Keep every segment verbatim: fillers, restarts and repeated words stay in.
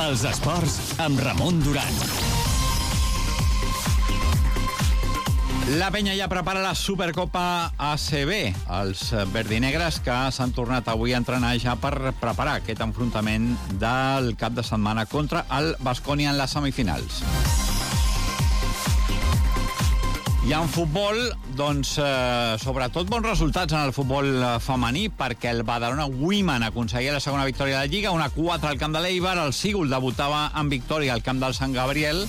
Els esports amb Ramon Duran. La penya ja prepara la Supercopa A C B. Els verdinegres que s'han tornat avui a entrenar ja per preparar aquest enfrontament del cap de setmana contra el Baskonia en les semifinals. I en futbol, doncs, eh, sobretot bons resultats en el futbol femení, perquè el Badalona Women aconseguia la segona victòria de la Lliga, una quatre al camp de l'Eibar, el Sigul debutava en victòria al camp del Sant Gabriel.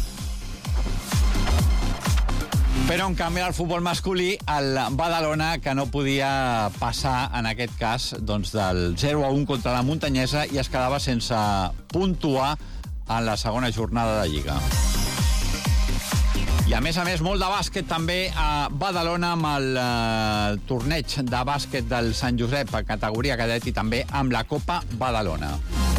Però, en canvi, al futbol masculí, el Badalona, que no podia passar, en aquest cas, doncs, del zero a un contra la Muntanyesa i es quedava sense puntuar en la segona jornada de Lliga. I, a més a més, molt de bàsquet també a Badalona amb el eh, torneig de bàsquet del Sant Josep a categoria cadet i també amb la Copa Badalona.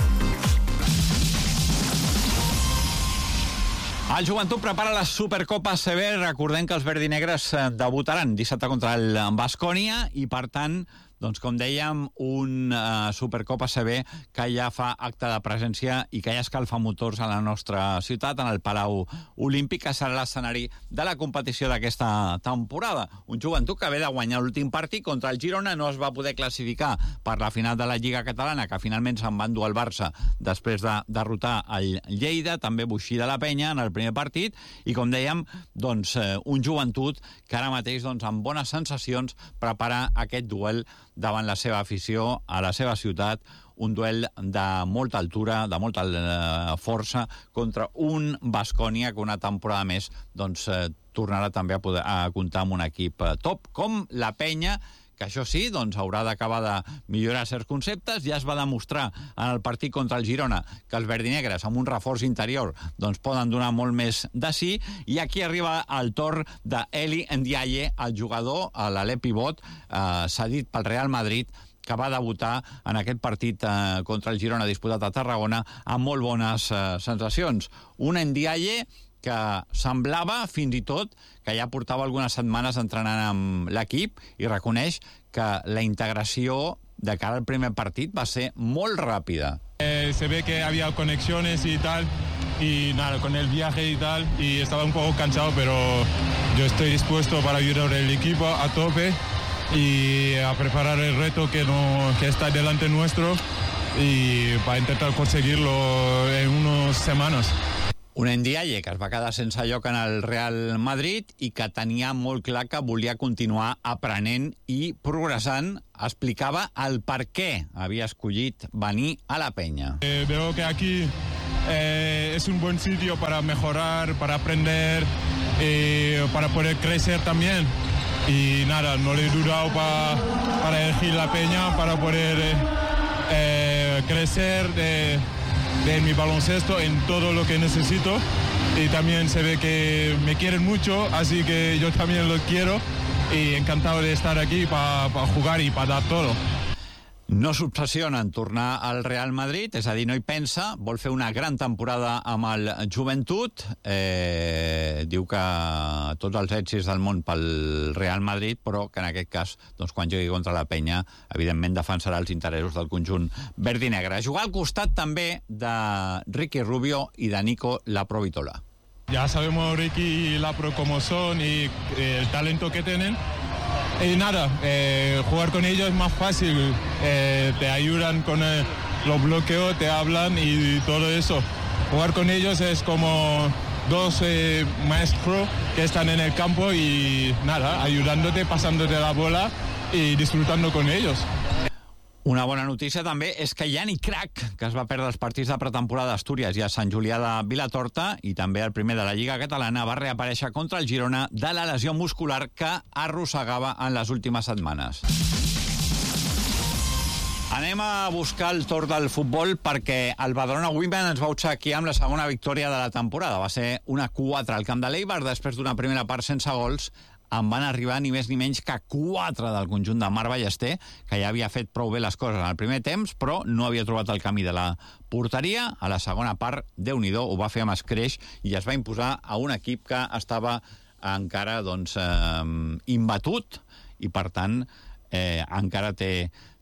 El Joventut prepara la Supercopa A C B. Recordem que els verdinegres debutaran dissabte contra el Baskonia i, per tant, doncs, com dèiem, un uh, Supercopa A C B que ja fa acte de presència i que ja escalfa motors a la nostra ciutat, en el Palau Olímpic, que serà l'escenari de la competició d'aquesta temporada. Un Joventut que ve de guanyar l'últim partit contra el Girona, no es va poder classificar per la final de la Lliga Catalana, que finalment se'n va endur al Barça després de derrotar el Lleida, també Boixí de la Penya en el primer partit, i com dèiem, doncs, un Joventut que ara mateix, doncs, amb bones sensacions prepara aquest duel davant la seva afició, a la seva ciutat, un duel de molta altura, de molta eh, força, contra un Baskonia que una temporada més doncs, eh, tornarà també a, poder, a comptar amb un equip eh, top, com la Penya, que això sí, doncs haurà d'acabar de millorar certs conceptes. Ja es va demostrar en el partit contra el Girona que els verdinegres, amb un reforç interior, doncs poden donar molt més de sí, i aquí arriba el torn d'Eli Ndiaye, el jugador, l'Alep Pivot, eh, cedit pel Real Madrid, que va debutar en aquest partit eh, contra el Girona disputat a Tarragona amb molt bones eh, sensacions. Un Ndiaye que semblava, fins i tot, que ja portava algunes setmanes entrenant amb l'equip i reconeix que la integració de cara al primer partit va ser molt ràpida. Eh, se ve que había conexiones y tal, y nada, con el viaje y tal, y estaba un poco cansado, pero yo estoy dispuesto para ayudar al equipo a tope y a preparar el reto que, no, que está delante nuestro y para intentar conseguirlo en unas semanas. Un Ndiaye que es va quedar sense lloc en el Real Madrid i que tenia molt clar que volia continuar aprenent i progressant. Explicava el per què havia escollit venir a la Penya. Eh, veo que aquí eh, es un buen sitio para mejorar, para aprender, eh, para poder crecer también. Y nada, no le he dudado pa, para elegir la Peña, para poder eh, eh, crecer de... de mi baloncesto en todo lo que necesito, y también se ve que me quieren mucho, así que yo también los quiero y encantado de estar aquí para pa jugar y para dar todo. No s'obsessiona en tornar al Real Madrid, és a dir, no hi pensa, vol fer una gran temporada amb el Joventut, eh, diu que tots els èxits del món pel Real Madrid, però que en aquest cas, doncs, quan jugui contra la Penya, evidentment defensarà els interessos del conjunt verd i negre. Jugar al costat també de Ricky Rubio i de Nico Laprovitola. Ya sabemos Ricky y Lapro cómo son y eh, el talento que tienen. Y nada, eh, jugar con ellos es más fácil, eh, te ayudan con eh, los bloqueos, te hablan y todo eso. Jugar con ellos es como dos eh, maestros que están en el campo y nada, ayudándote, pasándote la bola y disfrutando con ellos. Una bona notícia també és que Yanni Crac, que es va perdre els partits de pretemporada d'Astúries i a Sant Julià de Vilatorta, i també el primer de la Lliga Catalana, va reaparèixer contra el Girona de la lesió muscular que arrossegava en les últimes setmanes. Anem a buscar el torn del futbol perquè el Badalona Women ens va obsequiar amb la segona victòria de la temporada. Va ser una quatre al camp de l'Eibar després d'una primera part sense gols. En van arribar ni més ni menys que quatre del conjunt de Marc Ballester, que ja havia fet prou bé les coses en el primer temps, però no havia trobat el camí de la porteria. A la segona part, Déu-n'hi-do, ho va fer amb escreix i es va imposar a un equip que estava encara doncs, eh, imbatut i, per tant, eh, encara té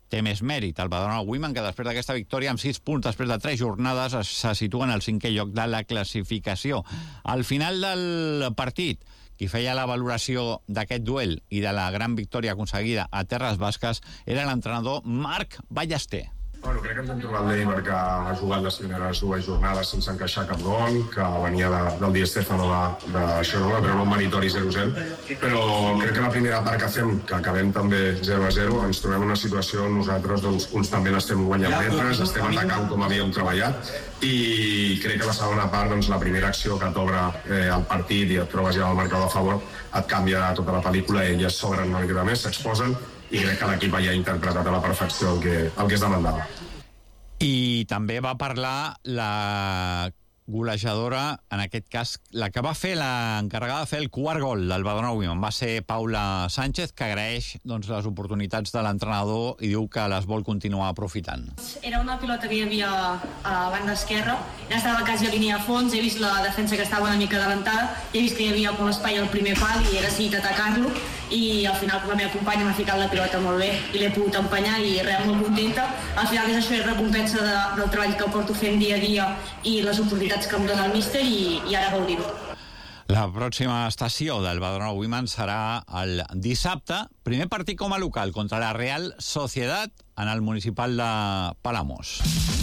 té més mèrit el Badalona Women, que després d'aquesta victòria amb sis punts després de tres jornades se situa en el cinquè lloc de la classificació. Al final del partit, qui feia la valoració d'aquest duel i de la gran victòria aconseguida a Terres Basques era l'entrenador Marc Ballester. Bueno, crec que ens hem trobat l'Eibar que ha jugat les primeres dues jornades sense encaixar cap gol, que venia de, del Di Stéfano de, de Xerona, però no un meritori zero zero. Però crec que la primera part que fem, que acabem també zero a zero, ens trobem en una situació on nosaltres doncs, constantment estem guanyant metres, estem atacant com havíem treballat, i crec que la segona part, doncs, la primera acció que t'obre eh, el partit i et trobes ja el marcador a favor, et canvia tota la pel·lícula, elles s'obren una mica més, s'exposen, i crec que l'equip ja ha interpretat a la perfecció el que, el que es demandava. I també va parlar la golejadora, en aquest cas, la que va fer l'encarregada de fer el quart gol del Badalona Women, va ser Paula Sánchez, que agraeix doncs, les oportunitats de l'entrenador i diu que les vol continuar aprofitant. Era una pilota que hi havia a la banda esquerra, ja estava quasi a línia de fons, he vist la defensa que estava una mica adelantada, he vist que hi havia molt espai al primer pal i he decidit atacar-lo, i al final la meva companya m'ha ficat la pilota molt bé i l'he pogut empenyar i res, molt contenta. Al final és això, és recompensa de, del treball que porto fent dia a dia i les oportunitats que em dona el míster, i, i ara gaudim-ho. La pròxima estació del Badalona Women serà el dissabte, primer partit com a local contra la Real Sociedad en el municipal de Palamós.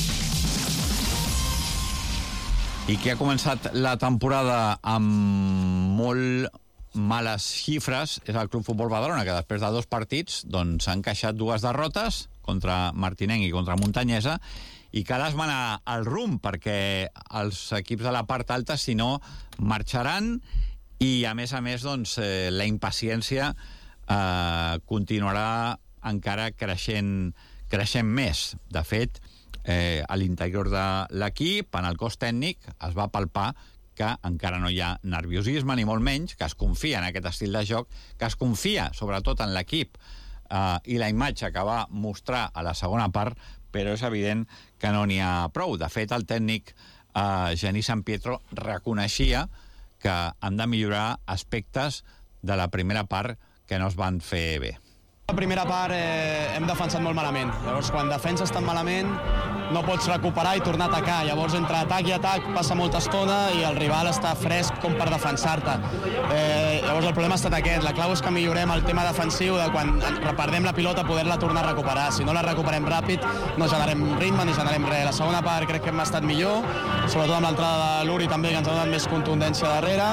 I qui ha començat la temporada amb molt males xifres és el Club Futbol Badalona, que després de dos partits doncs, han encaixat dues derrotes contra Martinenc i contra Muntanyesa, i cal esmenar el rumb perquè els equips de la part alta, si no, marxaran, i a més a més doncs, eh, la impaciència eh, continuarà encara creixent, creixent més. De fet, eh, a l'interior de l'equip, en el cos tècnic, es va palpar que encara no hi ha nerviosisme, ni molt menys, que es confia en aquest estil de joc, que es confia sobretot en l'equip eh, i la imatge que va mostrar a la segona part, però és evident que no n'hi ha prou. De fet, el tècnic eh, Genís San Pietro reconeixia que han de millorar aspectes de la primera part que no es van fer bé. La primera part eh, hem defensat molt malament. Llavors, quan defenses tan malament, no pots recuperar i tornar a atacar. Llavors, entre atac i atac passa molta estona i el rival està fresc com per defensar-te. Eh, llavors, el problema ha estat aquest. La clau és que millorem el tema defensiu de quan perdem la pilota poder-la tornar a recuperar. Si no la recuperem ràpid, no generem ritme ni generem res. La segona part crec que hem estat millor, sobretot amb l'entrada de l'Uri també, que ens ha donat més contundència darrere,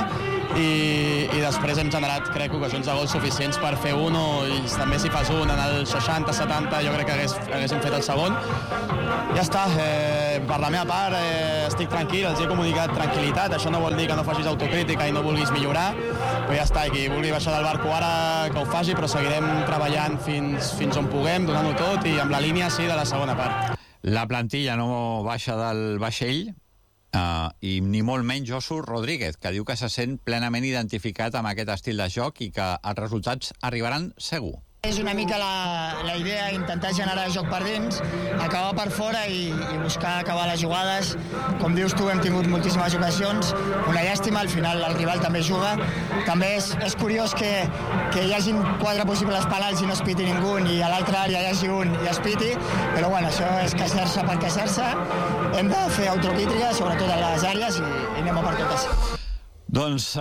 i, i després hem generat, crec, ocasions de gols suficients per fer un, i també si fas un en el seixanta setanta jo crec que hagués, haguéssim fet el segon. Ja està, eh, per la meva part eh, estic tranquil, els he comunicat tranquil·litat, això no vol dir que no facis autocrítica i no vulguis millorar, però ja està, i qui vulgui baixar del barco ara que ho faci, però seguirem treballant fins, fins on puguem, donant-ho tot, i amb la línia sí de la segona part. La plantilla no baixa del vaixell, Uh, i ni molt menys Josu Rodríguez, que diu que se sent plenament identificat amb aquest estil de joc i que els resultats arribaran segur. És una mica la, la idea, intentar generar joc per dins, acabar per fora i, i buscar acabar les jugades. Com dius tu, hem tingut moltíssimes ocasions, una llàstima, al final el rival també juga. També és, és curiós que, que hi hagin quatre possibles penals i no es piti ningú, i a l'altra àrea hi hagi un i es piti, però bueno, això és queixar-se per queixar-se. Hem de fer autocrítica, sobretot a les àrees, i, i anem a per totes. Doncs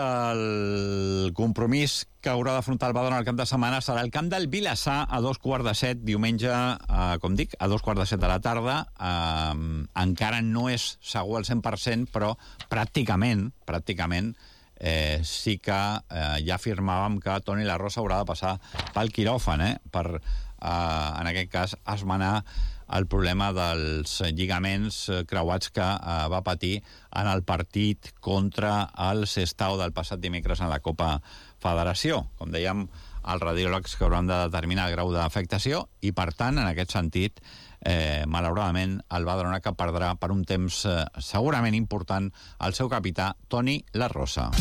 el compromís que haurà d'afrontar el Badalona al camp de setmana serà el camp del Vilassar a dos quarts de set, diumenge, eh, com dic, a dos quarts de set de la tarda. Eh, encara no és segur al cent per cent, però pràcticament, pràcticament, eh, sí que eh, ja afirmàvem que Toni La Rosa haurà de passar pel quiròfan, eh, per, eh, en aquest cas, esmenar el problema dels lligaments creuats que eh, va patir en el partit contra el Sestao del passat dimecres en la Copa Federació. Com dèiem, els radiòlegs que hauran de determinar el grau d'afectació i, per tant, en aquest sentit, eh, malauradament, el Badalona que perdrà per un temps eh, segurament important el seu capità, Toni La Rosa.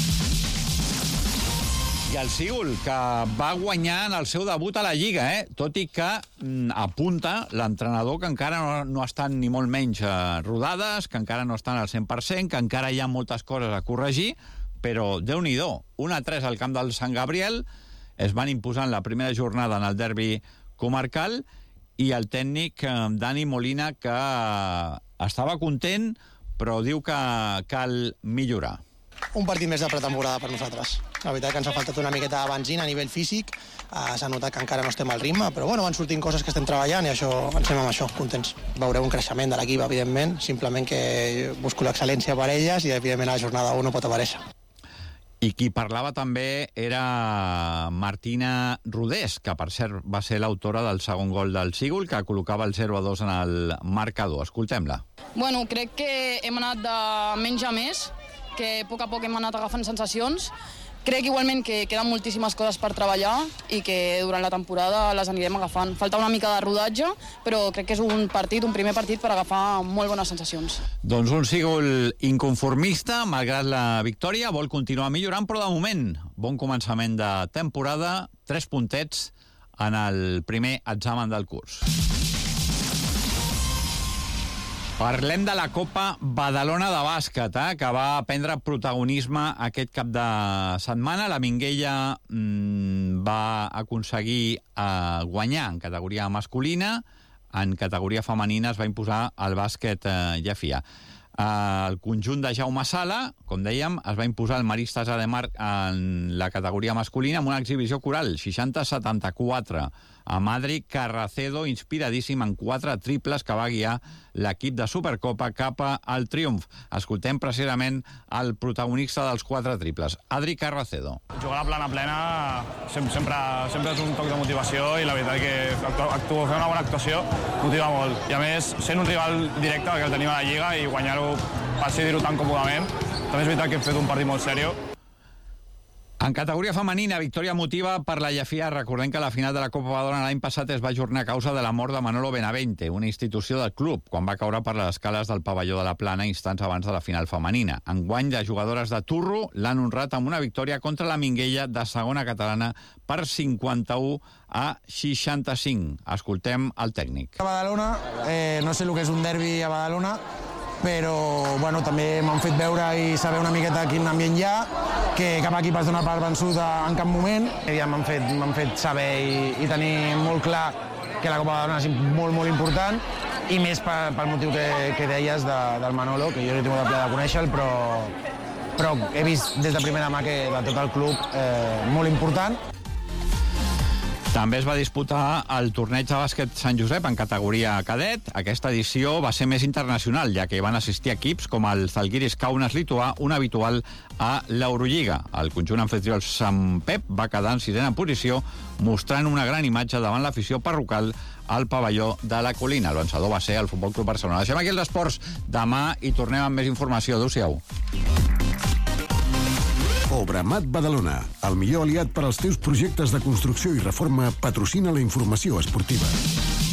I el Sigul, que va guanyar en el seu debut a la Lliga, eh? tot i que mm, apunta l'entrenador que encara no, no estan ni molt menys eh, rodades, que encara no estan al cent per cent, que encara hi ha moltes coses a corregir, però Déu-n'hi-do, un a tres al camp del Sant Gabriel, es van imposar en la primera jornada en el derbi comarcal, i el tècnic Dani Molina, que estava content, però diu que cal millorar. Un partit més de pretemporada per nosaltres. La veritat que ens ha faltat una miqueta de benzina a nivell físic. Uh, S'ha notat que encara no estem al ritme, però bueno, van sortint coses que estem treballant i això ens anem amb això, contents. Veureu un creixement de l'equip, evidentment, simplement que busco l'excel·lència per elles i, evidentment, a la jornada u no pot aparèixer. I qui parlava també era Martina Rodés, que per cert va ser l'autora del segon gol del Sigul, que col·locava el zero a dos en el marcador. Escoltem-la. Bueno, crec que hem anat de menys a més, que a poc a poc hem anat agafant sensacions. Crec igualment que queden moltíssimes coses per treballar i que durant la temporada les anirem agafant. Falta una mica de rodatge, però crec que és un partit, un primer partit per agafar molt bones sensacions. Doncs un Sigul inconformista, malgrat la victòria, vol continuar millorant, però de moment, bon començament de temporada, tres puntets en el primer examen del curs. Parlem de la Copa Badalona de bàsquet, eh, que va prendre protagonisme aquest cap de setmana. La Minguella mmm, va aconseguir eh, guanyar en categoria masculina, en categoria femenina es va imposar el bàsquet eh, Llafia. Eh, el conjunt de Jaume Sala, com dèiem, es va imposar el Maristes Ademar en la categoria masculina amb una exhibició coral, seixanta a setanta-quatre. A Madrid, Carracedo, inspiradíssim en quatre triples que va guiar l'equip de Supercopa cap al triomf. Escoltem precisament el protagonista dels quatre triples, Adri Carracedo. Jugar a la plana plena sempre, sempre, sempre és un toc de motivació i la veritat que actu actu fer una bona actuació motiva molt. I a més, sent un rival directe que el tenim a la Lliga i guanyar-ho, per ser dir-ho tan còmodament, també és veritat que hem fet un partit molt seriós. En categoria femenina, victòria emotiva per la Llafia. Recordem que la final de la Copa Badalona l'any passat es va ajornar a causa de la mort de Manolo Benavente, una institució del club, quan va caure per les escales del pavelló de la Plana instants abans de la final femenina. Enguany, les jugadores de Turro l'han honrat amb una victòria contra la Minguella de segona catalana per cinquanta-u a seixanta-cinc. Escoltem el tècnic. A Badalona, eh, no sé el que és un derbi a Badalona, però bueno, també m'han fet veure i saber una miqueta quin ambient hi ha, que cap equip es dona per vençut en cap moment. Ja m'han fet, m'han fet saber i, i tenir molt clar que la Copa Badalona és molt, molt important, i més pel, pel motiu que, que deies de, del Manolo, que jo no he tingut el plaer de conèixer-lo, però, però he vist des de primera mà que de tot el club eh, molt important. També es va disputar el torneig de bàsquet Sant Josep en categoria cadet. Aquesta edició va ser més internacional, ja que hi van assistir equips com el Zalgiris Kaunas lituà, un habitual a l'Eurolliga. El conjunt anfitrió, el Sant Pep, va quedar en sisena posició, mostrant una gran imatge davant l'afició parroquial al pavelló de la Colina. El vencedor va ser el Futbol Club Barcelona. Deixem aquí els esports. Demà i tornem amb més informació. Adéu-siau. Obramat Badalona, el millor aliat per als teus projectes de construcció i reforma, patrocina la informació esportiva.